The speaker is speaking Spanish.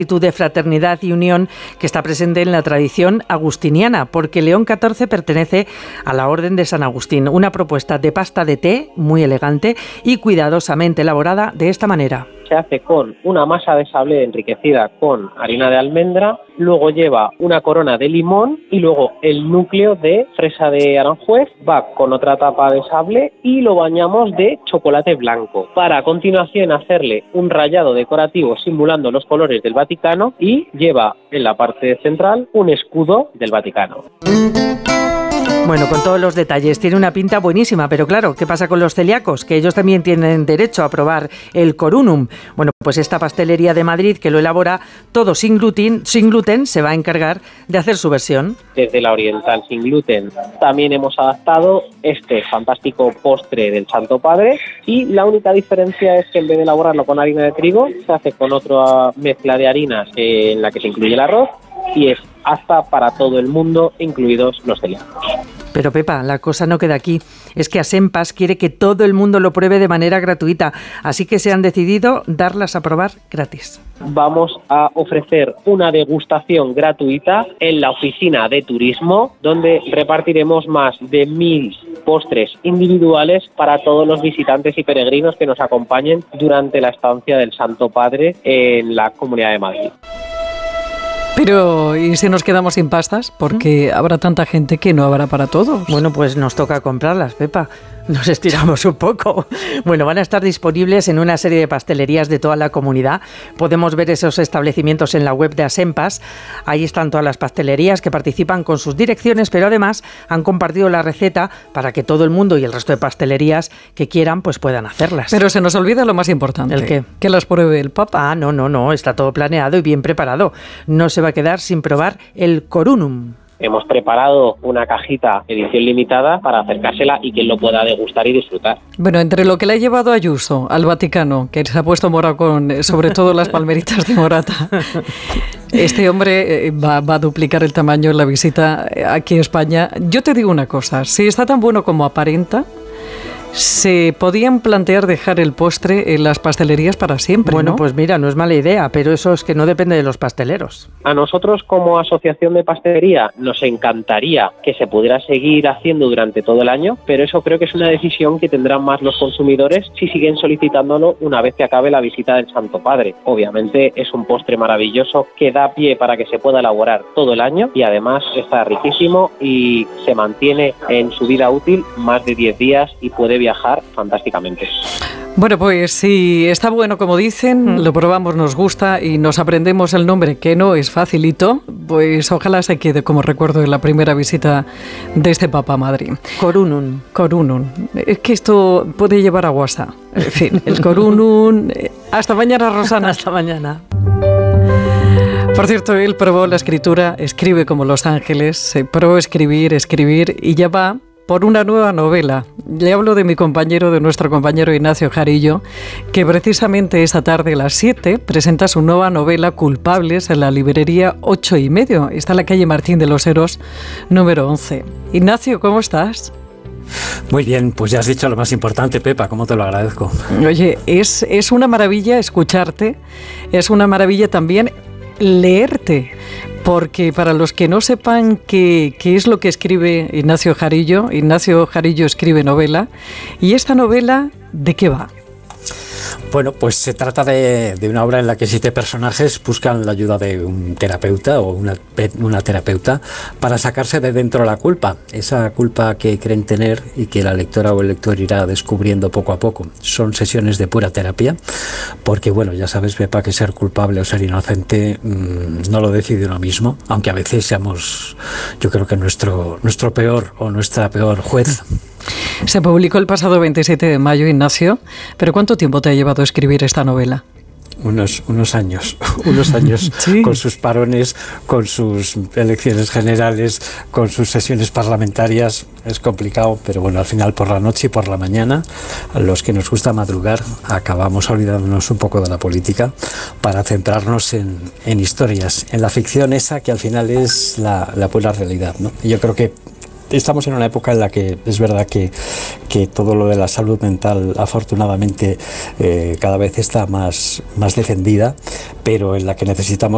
de fraternidad y unión que está presente en la tradición agustiniana, porque León XIV pertenece a la Orden de San Agustín. Una propuesta de pasta de té muy elegante y cuidadosamente elaborada de esta manera. Se hace con una masa de sable enriquecida con harina de almendra, luego lleva una corona de limón y luego el núcleo de fresa de Aranjuez, va con otra tapa de sable y lo bañamos de chocolate blanco, para a continuación hacerle un rallado decorativo simulando los colores del Vaticano y lleva en la parte central un escudo del Vaticano. Bueno, con todos los detalles, tiene una pinta buenísima, pero claro, ¿qué pasa con los celíacos? Que ellos también tienen derecho a probar el corunum. Bueno, pues esta pastelería de Madrid que lo elabora todo sin gluten, se va a encargar de hacer su versión. Desde la Oriental sin gluten también hemos adaptado este fantástico postre del Santo Padre y la única diferencia es que en vez de elaborarlo con harina de trigo, se hace con otra mezcla de harinas en la que se incluye el arroz y es apta para todo el mundo, incluidos los celíacos. Pero Pepa, la cosa no queda aquí. Es que Asempas quiere que todo el mundo lo pruebe de manera gratuita, así que se han decidido darlas a probar gratis. Vamos a ofrecer una degustación gratuita en la oficina de turismo, donde repartiremos más de 1000 postres individuales para todos los visitantes y peregrinos que nos acompañen durante la estancia del Santo Padre en la Comunidad de Madrid. Pero, ¿y si nos quedamos sin pastas? Porque habrá tanta gente que no habrá para todos. Bueno, pues nos toca comprarlas, Pepa. Nos estiramos un poco. Bueno, van a estar disponibles en una serie de pastelerías de toda la comunidad. Podemos ver esos establecimientos en la web de Asempas. Ahí están todas las pastelerías que participan con sus direcciones, pero además han compartido la receta para que todo el mundo y el resto de pastelerías que quieran pues puedan hacerlas. Pero se nos olvida lo más importante. ¿El qué? Que las pruebe el Papa. Ah, no, está todo planeado y bien preparado. No se va a quedar sin probar el corunum. Hemos preparado una cajita edición limitada para acercársela y quien lo pueda degustar y disfrutar. Bueno, entre lo que le ha llevado Ayuso al Vaticano, que se ha puesto morado con sobre todo las palmeritas de morata, este hombre va a duplicar el tamaño en la visita aquí a España. Yo te digo una cosa, si está tan bueno como aparenta, se podían plantear dejar el postre en las pastelerías para siempre, Bueno, ¿no? pues mira, no es mala idea, pero eso es que no depende de los pasteleros. A nosotros como asociación de pastelería nos encantaría que se pudiera seguir haciendo durante todo el año, pero eso creo que es una decisión que tendrán más los consumidores si siguen solicitándolo una vez que acabe la visita del Santo Padre. Obviamente es un postre maravilloso que da pie para que se pueda elaborar todo el año y además está riquísimo y se mantiene en su vida útil más de 10 días y puede viajar fantásticamente. Bueno, pues si está bueno como dicen, lo probamos, nos gusta y nos aprendemos el nombre, que no es facilito, pues ojalá se quede como recuerdo de la primera visita de este Papa a Madrid. Corunum. Es que esto puede llevar a WhatsApp. En fin, el corunum. Hasta mañana, Rosana. Hasta mañana. Por cierto, él probó la escritura, escribe como Los Ángeles, se probó escribir y ya va por una nueva novela. Le hablo de nuestro compañero Ignacio Jarillo, que precisamente esta tarde a las 7 presenta su nueva novela Culpables en la librería 8:30. Está en la calle Martín de los Heros, número 11. Ignacio, ¿cómo estás? Muy bien, pues ya has dicho lo más importante, Pepa, cómo te lo agradezco. Oye, es una maravilla escucharte, es una maravilla también leerte, porque para los que no sepan qué es lo que escribe Ignacio Jarillo escribe novela, y esta novela, ¿de qué va? Bueno, pues se trata de una obra en la que 7 personajes buscan la ayuda de un terapeuta o una terapeuta para sacarse de dentro la culpa, esa culpa que creen tener y que la lectora o el lector irá descubriendo poco a poco. Son sesiones de pura terapia, porque bueno, ya sabes, Pepa, que ser culpable o ser inocente no lo decide uno mismo, aunque a veces seamos, yo creo que nuestro peor o nuestra peor juez. Se publicó el pasado 27 de mayo, Ignacio, pero ¿cuánto tiempo te ha llevado a escribir esta novela? Unos años, ¿Sí? Con sus parones, con sus elecciones generales, con sus sesiones parlamentarias. Es complicado, pero bueno, al final por la noche y por la mañana, a los que nos gusta madrugar, acabamos olvidándonos un poco de la política para centrarnos en historias, en la ficción esa que al final es la pura realidad, ¿no? Y yo creo que estamos en una época en la que es verdad que todo lo de la salud mental afortunadamente cada vez está más defendida, pero en la que necesitamos